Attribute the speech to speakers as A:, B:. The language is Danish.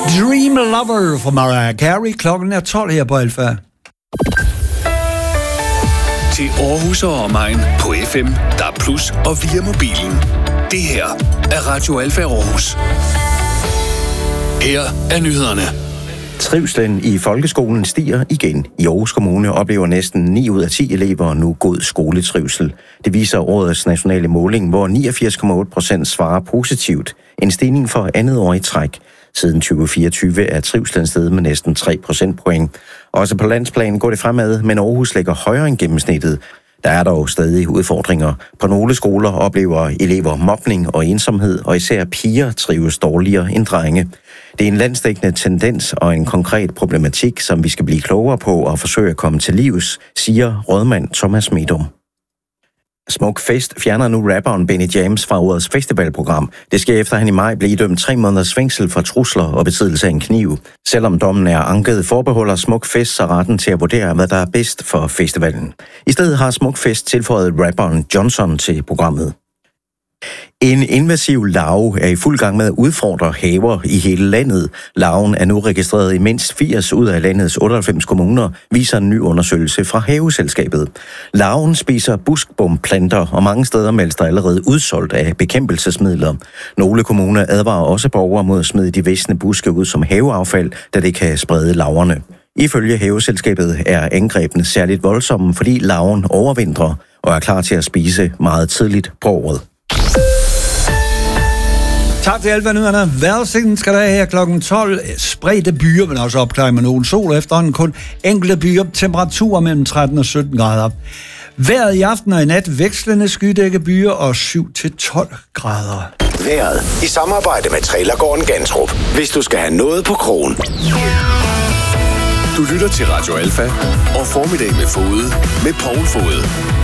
A: Dream Lover fra Mariah Carey. Klokken er 12 her på Alfa.
B: Til Aarhus og omegn på FM, DAB+ og via mobilen. Det her er Radio Alfa Aarhus. Her er nyhederne.
C: Trivslen i folkeskolen stiger igen. I Aarhus Kommune oplever næsten 9 ud af 10 elever nu god skoletrivsel. Det viser årets nationale måling, hvor 89,8% svarer positivt. En stigning for andet år i træk. Siden 2024 er trivslen steget med næsten 3 procentpoint. Også på landsplan går det fremad, men Aarhus ligger højere end gennemsnittet. Der er dog stadig udfordringer. På nogle skoler oplever elever mobning og ensomhed, og især piger trives dårligere end drenge. Det er en landsdækkende tendens og en konkret problematik, som vi skal blive klogere på og forsøge at komme til livs, siger rådmand Thomas Medum. Smuk Fest fjerner nu rapperen Benny James fra årets festivalprogram. Det sker efter, han i maj blev idømt 3 måneders fængsel for trusler og besiddelse af en kniv. Selvom dommen er anket, forbeholder Smuk Fest sig retten til at vurdere, hvad der er bedst for festivalen. I stedet har Smuk Fest tilføjet rapperen Johnson til programmet. En invasiv larve er i fuld gang med at udfordre haver i hele landet. Larven er nu registreret i mindst 80 ud af landets 98 kommuner, viser en ny undersøgelse fra Haveselskabet. Larven spiser buskbumplanter, og mange steder meldes der allerede udsolgt af bekæmpelsesmidler. Nogle kommuner advarer også borgere mod at smide de visne buske ud som haveaffald, da det kan sprede larverne. Ifølge Haveselskabet er angrebene særligt voldsomme, fordi larven overvintrer og er klar til at spise meget tidligt på året.
A: Tak til Alfa Nyhederne. Vejrudsigten skal der her klokken 12. Spredte byer, men også opklaring med nogen sol efterhånden. Kun enkelte byer. Temperaturer mellem 13 og 17 grader. Vejret i aften og i nat vekslende skydække byer og 7-12 grader.
D: Vejret i samarbejde med Trailergården Gantrup. Hvis du skal have noget på krogen.
B: Du lytter til Radio Alfa og Formiddag med Fode med Poul Fode.